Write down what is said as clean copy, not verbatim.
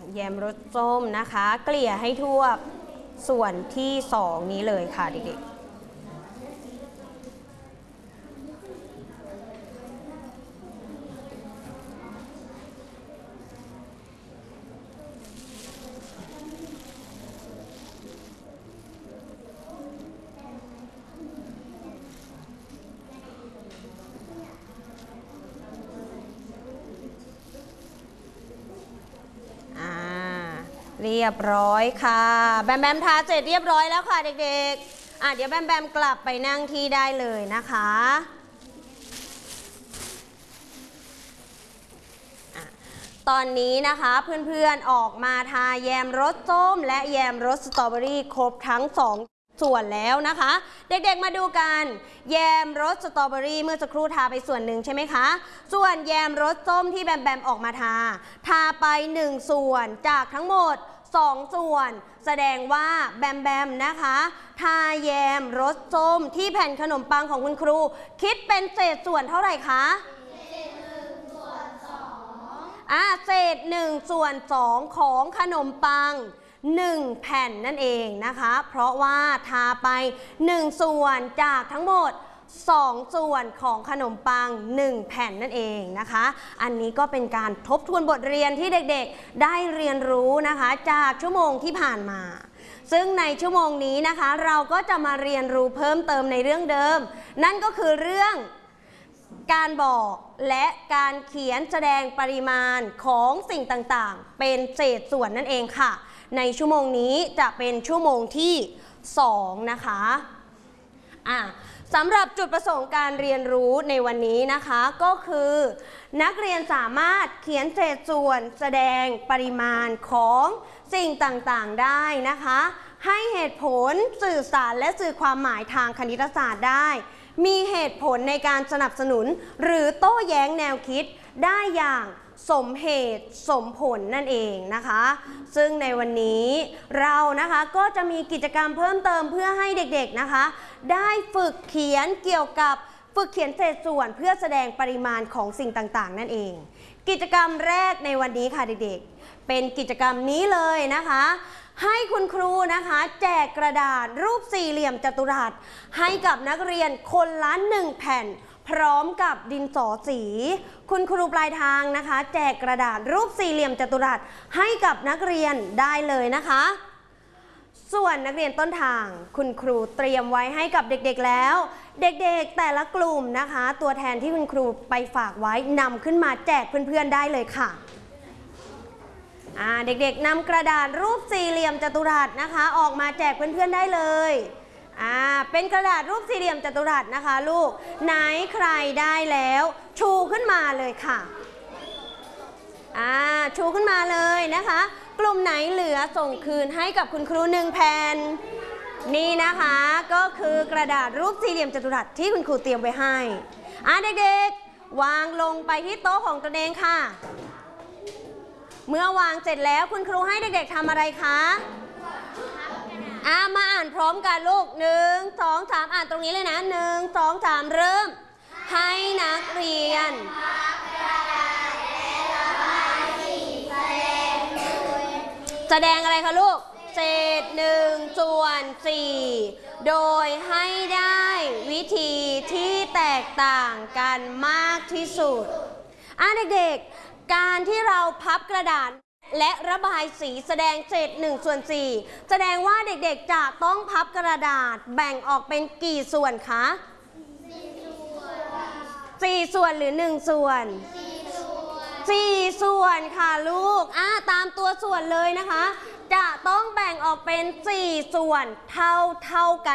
แยมรสส้มนะคะเกลี่ยให้ทั่วส่วนที่2นี้เลยค่ะเด็กๆเรียบร้อยค่ะแบมแบมทาเสร็จเรียบร้อยแล้วค่ะเด็กๆเดี๋ยวแบมแบมกลับไปนั่งที่ได้เลยนะคะตอนนี้นะคะเพื่อนๆออกมาทาแยมรสส้มและแยมรสสตรอเบอรี่ครบทั้ง2ส่วนแล้วนะคะเด็กๆมาดูกันแยมรสสตรอเบอรี่เมื่อสักครู่ทาไปส่วนหนึ่งใช่ไหมคะส่วนแยมรสส้มที่แบมแบมออกมาทาไป1ส่วนจากทั้งหมด2ส่วนแสดงว่าแบมแบมนะคะทาแยมรสส้มที่แผ่นขนมปังของคุณครูคิดเป็นเศษส่วนเท่าไหร่คะเศษ1ส่วน2ของขนมปัง1แผ่นนั่นเองนะคะเพราะว่าทาไป1ส่วนจากทั้งหมด2ส่วนของขนมปัง1แผ่นนั่นเองนะคะอันนี้ก็เป็นการทบทวนบทเรียนที่เด็กๆได้เรียนรู้นะคะจากชั่วโมงที่ผ่านมาซึ่งในชั่วโมงนี้นะคะเราก็จะมาเรียนรู้เพิ่มเติมในเรื่องเดิมนั่นก็คือเรื่องการบอกและการเขียนแสดงปริมาณของสิ่งต่างๆเป็นเศษส่วนนั่นเองค่ะในชั่วโมงนี้จะเป็นชั่วโมงที่2นะคะสำหรับจุดประสงค์การเรียนรู้ในวันนี้นะคะก็คือนักเรียนสามารถเขียนเศษส่วนแสดงปริมาณของสิ่งต่างๆได้นะคะให้เหตุผลสื่อสารและสื่อความหมายทางคณิตศาสตร์ได้มีเหตุผลในการสนับสนุนหรือโต้แย้งแนวคิดได้อย่างสมเหตุสมผลนั่นเองนะคะซึ่งในวันนี้เรานะคะก็จะมีกิจกรรมเพิ่มเติมเพื่อให้เด็กๆนะคะได้ฝึกเขียนเกี่ยวกับฝึกเขียนเศษส่วนเพื่อแสดงปริมาณของสิ่งต่างๆนั่นเองกิจกรรมแรกในวันนี้ค่ะเด็กๆเป็นกิจกรรมนี้เลยนะคะให้คุณครูนะคะแจกกระดาษรูปสี่เหลี่ยมจัตุรัสให้กับนักเรียนคนละ1แผ่นพร้อมกับดินสอสีคุณครูปลายทางนะคะแจกกระดาษรูปสี่เหลี่ยมจัตุรัสให้กับนักเรียนได้เลยนะคะส่วนนักเรียนต้นทางคุณครูเตรียมไว้ให้กับเด็กๆแล้วเด็กๆแต่ละกลุ่มนะคะตัวแทนที่คุณครูไปฝากไว้นำขึ้นมาแจกเพื่อนๆได้เลยค่ะเด็กๆนำกระดาษรูปสี่เหลี่ยมจัตุรัสนะคะออกมาแจกเพื่อนๆได้เลยเป็นกระดาษรูปสี่เหลี่ยมจัตุรัสนะคะลูกไหนใครได้แล้วชูขึ้นมาเลยค่ะชูขึ้นมาเลยนะคะกลุ่มไหนเหลือส่งคืนให้กับคุณครู1แผ่นนี่นะคะก็คือกระดาษรูปสี่เหลี่ยมจัตุรัสที่คุณครูเตรียมไว้ให้เด็กๆวางลงไปที่โต๊ะของตนเองค่ะเมื่อวางเสร็จแล้วคุณครูให้เด็กๆทำอะไรคะมาอ่านพร้อมกันลูก1 2 3อ่านตรงนี้เลยนะ1 2 3เริ่มให้นักเรียนแสดงอะไรคะลูกเศษ1ส่วน4โดยให้ได้วิธีที่แตกต่างกันมากที่สุดเด็กๆการที่เราพับกระดาษและระบายสีแสดงเศษ1ส่วน4แสดงว่าเด็กๆจะต้องพับกระดาษแบ่งออกเป็นกี่ส่วนคะ4ส่วนหรือ1ส่วน4ส่วนค่ะลูกตามตัวส่วนเลยนะคะจะต้องแบ่งออกเป็น4ส่วนเท่ากัน